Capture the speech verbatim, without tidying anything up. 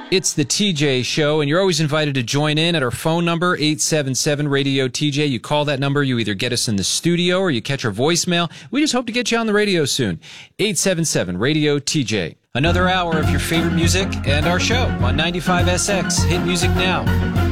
It's the T J Show, and you're always invited to join in at our phone number, eight seven seven radio T J. You call that number, you either get us in the studio or you catch our voicemail. We just hope to get you on the radio soon. eight seven seven radio T J. Another hour of your favorite music and our show on ninety-five S X. Hit music now.